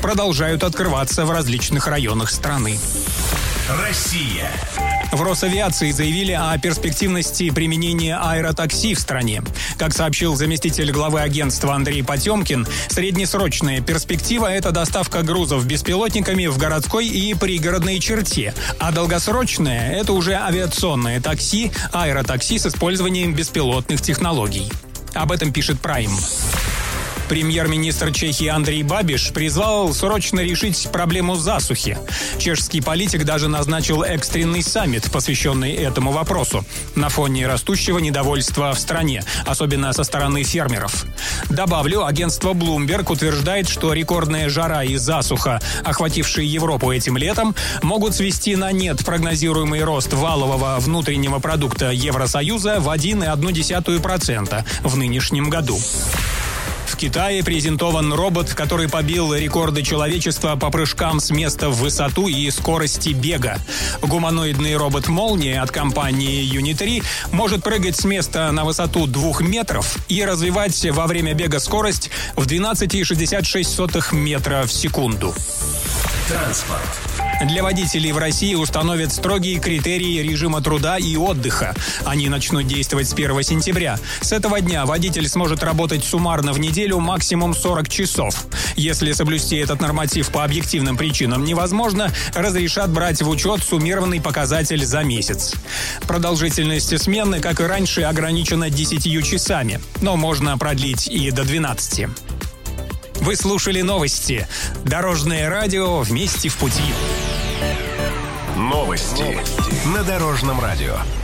продолжают открываться в различных районах страны. Россия. В Росавиации заявили о перспективности применения аэротакси в стране. Как сообщил заместитель главы агентства Андрей Потемкин, среднесрочная перспектива – это доставка грузов беспилотниками в городской и пригородной черте, а долгосрочная – это уже авиационное такси, аэротакси с использованием беспилотных технологий. Об этом пишет Prime. Премьер-министр Чехии Андрей Бабиш призвал срочно решить проблему засухи. Чешский политик даже назначил экстренный саммит, посвященный этому вопросу, на фоне растущего недовольства в стране, особенно со стороны фермеров. Добавлю, агентство Bloomberg утверждает, что рекордная жара и засуха, охватившие Европу этим летом, могут свести на нет прогнозируемый рост валового внутреннего продукта Евросоюза в 1,1% в нынешнем году. В Китае презентован робот, который побил рекорды человечества по прыжкам с места в высоту и скорости бега. Гуманоидный робот «Молния» от компании Unitree может прыгать с места на высоту 2 метров и развивать во время бега скорость в 12,66 метра в секунду. Транспорт. Для водителей в России установят строгие критерии режима труда и отдыха. Они начнут действовать с 1 сентября. С этого дня водитель сможет работать суммарно в неделю максимум 40 часов. Если соблюсти этот норматив по объективным причинам невозможно, разрешат брать в учет суммированный показатель за месяц. Продолжительность смены, как и раньше, ограничена 10 часами, но можно продлить и до 12. Вы слушали новости. Дорожное радио «Вместе в пути». Новости на Дорожном радио.